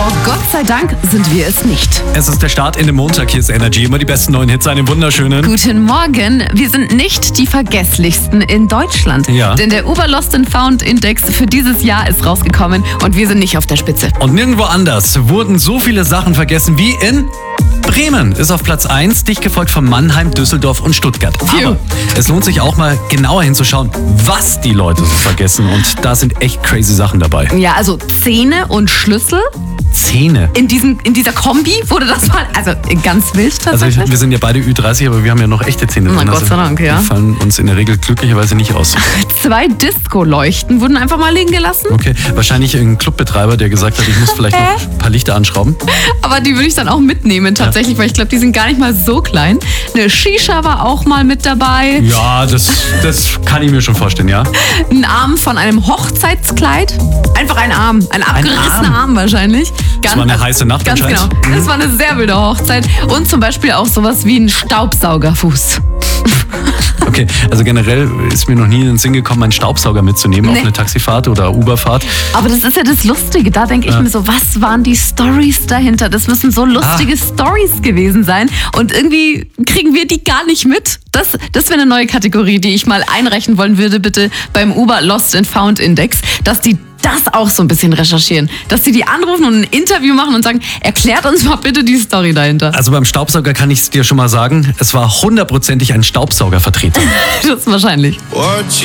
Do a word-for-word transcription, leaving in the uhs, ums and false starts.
Boah, Gott sei Dank sind wir es nicht. Es ist der Start in den Montag. Hier ist Energy. Immer die besten neuen Hits. Einen wunderschönen. Guten Morgen. Wir sind nicht die vergesslichsten in Deutschland. Ja. Denn der Uber Lost and Found Index für dieses Jahr ist rausgekommen und wir sind nicht auf der Spitze. Und nirgendwo anders wurden so viele Sachen vergessen wie in Bremen. Ist auf Platz eins, dicht gefolgt von Mannheim, Düsseldorf und Stuttgart. Phew. Aber es lohnt sich auch mal genauer hinzuschauen, was die Leute so vergessen. Und da sind echt crazy Sachen dabei. Ja, also Zähne und Schlüssel. Zähne. In, diesem, in dieser Kombi wurde das mal, also ganz wild Also tatsächlich. ich, wir sind ja beide Ü dreißig, aber wir haben ja noch echte Zähne Na, drin. Gott sei Dank, ja. Die fallen uns in der Regel glücklicherweise nicht aus. Zwei Disco-Leuchten wurden einfach mal liegen gelassen. Okay, wahrscheinlich ein Clubbetreiber, der gesagt hat, ich muss vielleicht noch ein paar Lichter anschrauben. Aber die würde ich dann auch mitnehmen tatsächlich, weil ich glaube, die sind gar nicht mal so klein. Eine Shisha war auch mal mit dabei. Ja, das, das kann ich mir schon vorstellen, ja. Ein Arm von einem Hochzeitskleid. Einfach ein Arm. Ein abgerissener Arm? Arm wahrscheinlich. Das war eine heiße Nacht Ganz genau. anscheinend. Das war eine sehr wilde Hochzeit. Und zum Beispiel auch sowas wie ein Staubsaugerfuß. Okay, also generell ist mir noch nie in den Sinn gekommen, einen Staubsauger mitzunehmen Nee. auf eine Taxifahrt oder Uberfahrt. Aber das ist ja das Lustige. Da denke ich Ja. mir so, was waren die Stories dahinter? Das müssen so lustige Ah. Stories gewesen sein. Und irgendwie kriegen wir die gar nicht mit. Das, das wäre eine neue Kategorie, die ich mal einreichen wollen würde, bitte beim Uber Lost and Found Index, dass die das auch so ein bisschen recherchieren. Dass sie die anrufen und ein Interview machen und sagen, erklärt uns mal bitte die Story dahinter. Also beim Staubsauger kann ich es dir schon mal sagen, es war hundertprozentig ein Staubsaugervertreter. Das ist wahrscheinlich.